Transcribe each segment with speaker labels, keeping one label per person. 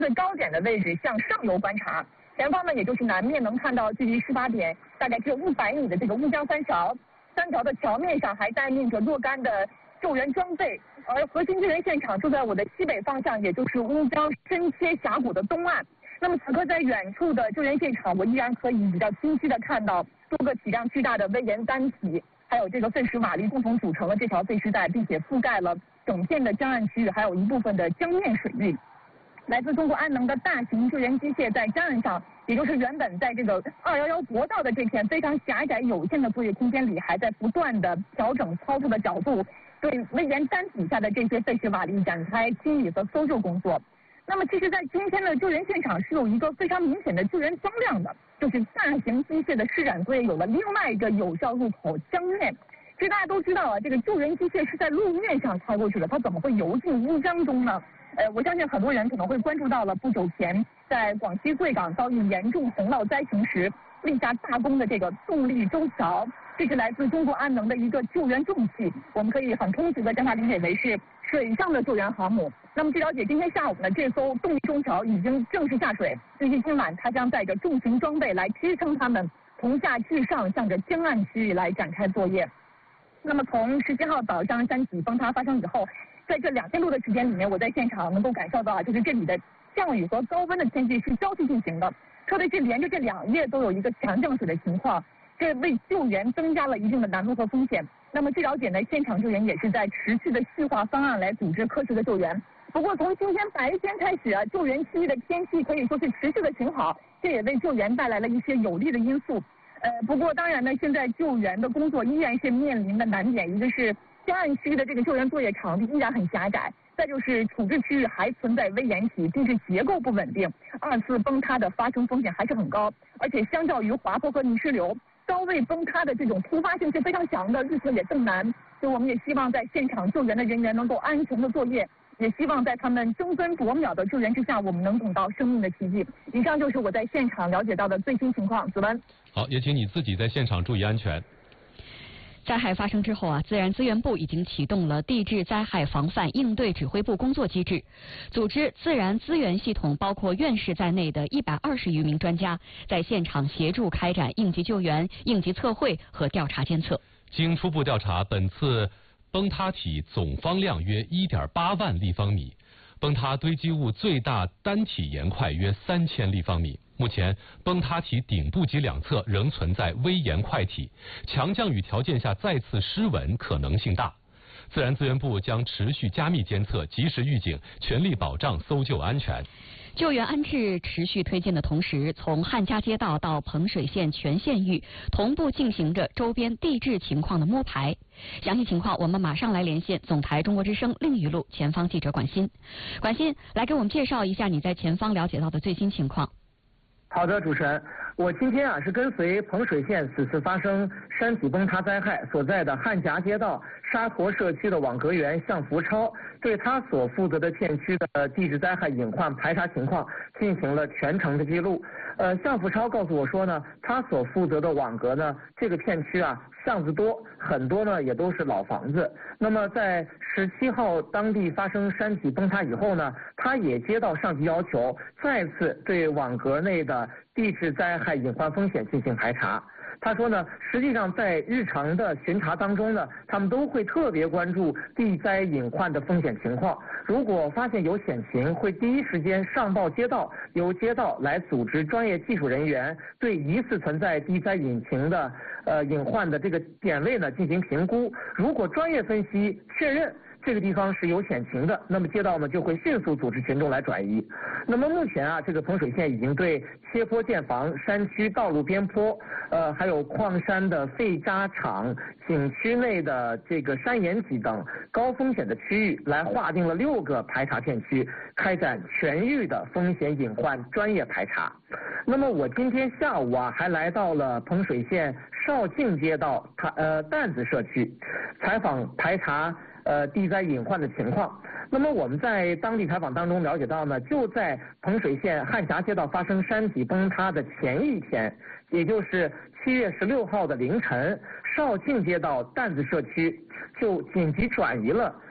Speaker 1: 最高点的位置向上游观察，前方呢也就是南面能看到距离事发点大概只有500米的这个乌江三桥，三桥的桥面上还待命着若干的救援装备，而核心救援现场就在我的西北方向，也就是乌江深切峡谷的东岸。那么此刻在远处的救援现场，我依然可以比较清晰的看到多个体量巨大的危岩单体，还有这个废石瓦砾共同组成了这条废石带，并且覆盖了整片的江岸区域，还有一部分的江面水域。来自中国安能的大型救援机械在江岸上，也就是原本在这个211国道的这片非常狭窄有限的作业空间里，还在不断的调整操作的角度，对危岩单底下的这些废石瓦砾展开清理和搜救工作。那么其实在今天的救援现场是有一个非常明显的救援增量的，就是大型机械的施展作业有了另外一个有效入口江面。其实大家都知道啊，这个救援机械是在路面上开过去的，它怎么会游进乌江中呢？我相信很多人可能会关注到了不久前在广西贵港遭遇严重洪涝灾情时立下大功的这个动力舟桥，这是来自中国安能的一个救援重器，我们可以很通俗的将它理解为是水上的救援航母。那么据了解，今天下午呢，这艘动力舟桥已经正式下水，预计今晚它将载着重型装备来支撑它们从下至上向着江岸区域来展开作业。那么从17号早上山体崩塌发生以后，在这2天多的时间里面，我在现场能够感受到啊，就是这里的降雨和高温的天气是交替进行的，特别是连着这2夜都有一个强降水的情况，这为救援增加了一定的难度和风险。那么据了解呢，现场救援也是在持续的细化方案来组织科学的救援。不过从今天白天开始啊，救援区域的天气可以说是持续的晴好，这也为救援带来了一些有利的因素。不过当然呢，现在救援的工作依然是面临的难点，一个是江岸区的这个救援作业场地依然很狭窄，再就是处置区域还存在危岩体，并且结构不稳定，2次崩塌的发生风险还是很高。而且相较于滑坡和泥石流，高位崩塌的这种突发性是非常强的，预测也更难。所以我们也希望在现场救援的人员能够安全的作业，也希望在他们争分夺秒的救援之下，我们能等到生命的奇迹。以上就是我在现场了解到的最新情况。子文，
Speaker 2: 好，也请你自己在现场注意安全。
Speaker 3: 灾害发生之后啊，自然资源部已经启动了地质灾害防范应对指挥部工作机制，组织自然资源系统包括院士在内的120余名专家在现场协助开展应急救援、应急测绘和调查监测。
Speaker 2: 经初步调查，本次崩塌体总方量约1.8万立方米，崩塌堆积物最大单体岩块约3000立方米。目前，崩塌体顶部及2侧仍存在微岩块体，强降雨条件下再次失稳可能性大。自然资源部将持续加密监测，及时预警，全力保障搜救安全。
Speaker 3: 救援安置持续推进的同时，从汉家街道到彭水县全县域同步进行着周边地质情况的摸排。详细情况我们马上来连线总台中国之声另一路前方记者管欣。管欣，来给我们介绍一下你在前方了解到的最新情况。
Speaker 4: 好的，主持人，我今天是跟随彭水县此次发生山体崩塌灾害所在的汉夹街道沙陀社区的网格员向福超，对他所负责的片区的地质灾害隐患排查情况进行了全程的记录。向福超告诉我说呢，他所负责的网格呢，这个片区巷子多，很多呢也都是老房子。那么在17号当地发生山体崩塌以后呢，他也接到上级要求，再次对网格内的地质灾害隐患风险进行排查。他说呢，实际上在日常的巡查当中呢，他们都会特别关注地灾隐患的风险情况。如果发现有险情，会第一时间上报街道，由街道来组织专业技术人员对疑似存在地灾隐患的这个点位呢进行评估。如果专业分析确认这个地方是有险情的，那么街道呢就会迅速组织群众来转移。那么目前这个彭水县已经对切坡建房、山区道路边坡，还有矿山的废渣场、景区内的这个山岩脊等高风险的区域，来划定了6个排查片区，开展全域的风险隐患专业排查。那么我今天下午还来到了彭水县绍庆街道担子社区，采访排查地灾隐患的情况。那么我们在当地采访当中了解到呢，就在彭水县汉夹街道发生山体崩塌的前一天，也就是7月16号的凌晨，绍庆街道担子社区就紧急转移了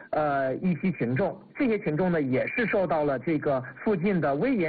Speaker 4: 一批群众，这些群众呢也是受到了这个附近的危言